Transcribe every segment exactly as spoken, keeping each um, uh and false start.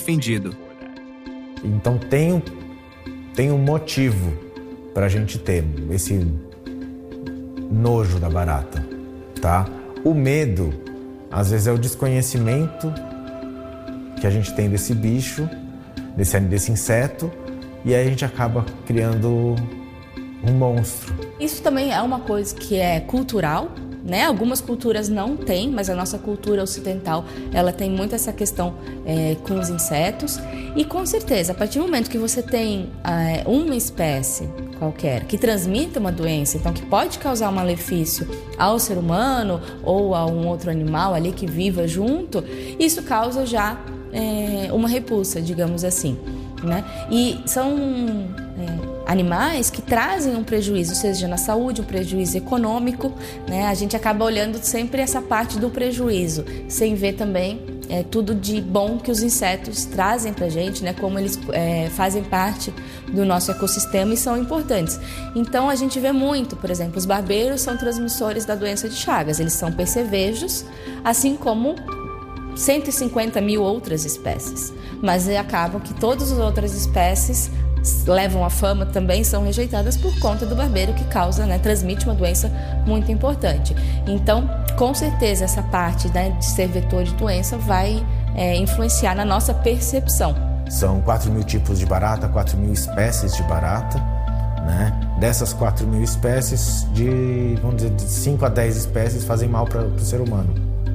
defendido. Então tem um, tem um motivo para a gente ter esse nojo da barata, tá? O medo, às vezes, é o desconhecimento que a gente tem desse bicho, desse, desse inseto, e aí a gente acaba criando um monstro. Isso também é uma coisa que é cultural, né? Algumas culturas não têm, mas a nossa cultura ocidental, ela tem muito essa questão é, com os insetos. E com certeza, a partir do momento que você tem é, uma espécie qualquer que transmite uma doença, então que pode causar um malefício ao ser humano ou a um outro animal ali que viva junto, isso causa já é, uma repulsa, digamos assim, né? E são é, animais que trazem um prejuízo, seja na saúde, um prejuízo econômico, né? A gente acaba olhando sempre essa parte do prejuízo, sem ver também é, tudo de bom que os insetos trazem pra gente, né? Como eles é, fazem parte do nosso ecossistema e são importantes. Então a gente vê muito, por exemplo, os barbeiros são transmissores da doença de Chagas, eles são percevejos, assim como cento e cinquenta mil outras espécies, mas acabam que todas as outras espécies levam a fama, também são rejeitadas por conta do barbeiro que causa, né, transmite uma doença muito importante. Então, com certeza, essa parte, né, de ser vetor de doença vai é, influenciar na nossa percepção. São quatro mil tipos de barata, quatro mil espécies de barata, né? Dessas quatro mil espécies, de, vamos dizer, de cinco a dez espécies fazem mal para o ser humano.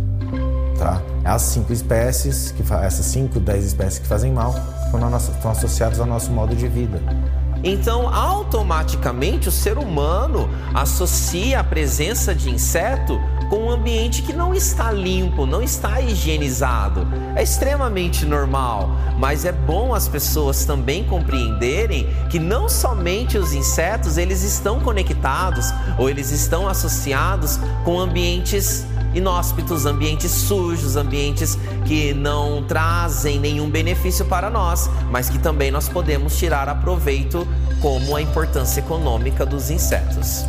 Tá? As cinco espécies, que, essas cinco, dez espécies que fazem mal, estão associadas ao nosso modo de vida. Então, automaticamente, o ser humano associa a presença de inseto com um ambiente que não está limpo, não está higienizado. É extremamente normal, mas é bom as pessoas também compreenderem que não somente os insetos, eles estão conectados ou eles estão associados com ambientes inóspitos, ambientes sujos, ambientes que não trazem nenhum benefício para nós, mas que também nós podemos tirar aproveito, como a importância econômica dos insetos.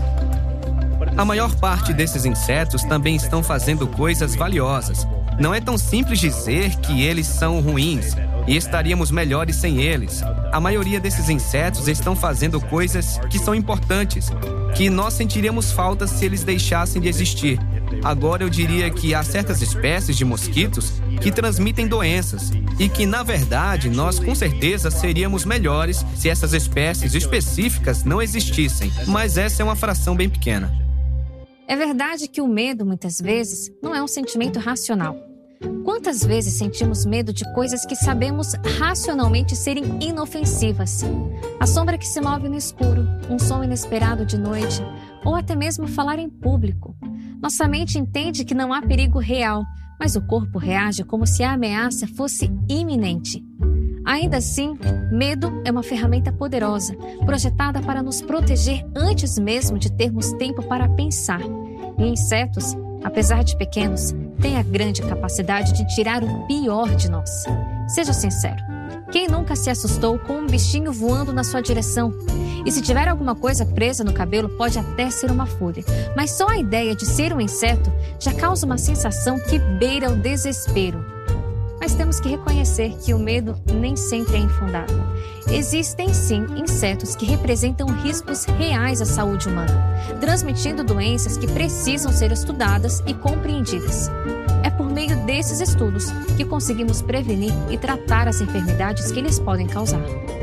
A maior parte desses insetos também estão fazendo coisas valiosas. Não é tão simples dizer que eles são ruins e estaríamos melhores sem eles. A maioria desses insetos estão fazendo coisas que são importantes, que nós sentiríamos falta se eles deixassem de existir. Agora eu diria que há certas espécies de mosquitos que transmitem doenças e que, na verdade, nós com certeza seríamos melhores se essas espécies específicas não existissem, mas essa é uma fração bem pequena. É verdade que o medo, muitas vezes, não é um sentimento racional. Quantas vezes sentimos medo de coisas que sabemos racionalmente serem inofensivas? A sombra que se move no escuro, um som inesperado de noite, ou até mesmo falar em público. Nossa mente entende que não há perigo real, mas o corpo reage como se a ameaça fosse iminente. Ainda assim, medo é uma ferramenta poderosa, projetada para nos proteger antes mesmo de termos tempo para pensar. E insetos, apesar de pequenos, têm a grande capacidade de tirar o pior de nós. Seja sincero, quem nunca se assustou com um bichinho voando na sua direção? E se tiver alguma coisa presa no cabelo, pode até ser uma fúria. Mas só a ideia de ser um inseto já causa uma sensação que beira o desespero. Mas temos que reconhecer que o medo nem sempre é infundado. Existem sim insetos que representam riscos reais à saúde humana, transmitindo doenças que precisam ser estudadas e compreendidas. É por meio desses estudos que conseguimos prevenir e tratar as enfermidades que eles podem causar.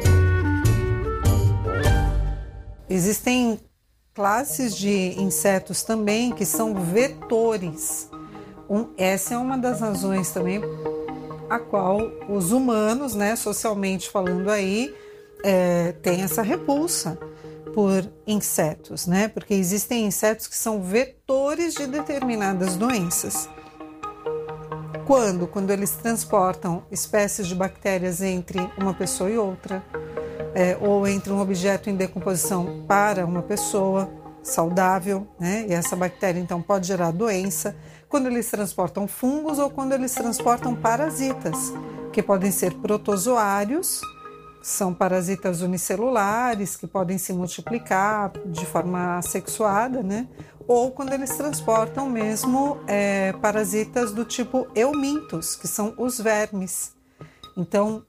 Existem classes de insetos também que são vetores. Um, essa é uma das razões também a qual os humanos, né, socialmente falando aí, é, tem essa repulsa por insetos, né? Porque existem insetos que são vetores de determinadas doenças. Quando? Quando eles transportam espécies de bactérias entre uma pessoa e outra, é, ou entre um objeto em decomposição para uma pessoa saudável, né? E essa bactéria então pode gerar doença. Quando eles transportam fungos ou quando eles transportam parasitas, que podem ser protozoários, são parasitas unicelulares que podem se multiplicar de forma assexuada, né? Ou quando eles transportam mesmo é, parasitas do tipo eumintos, que são os vermes. Então,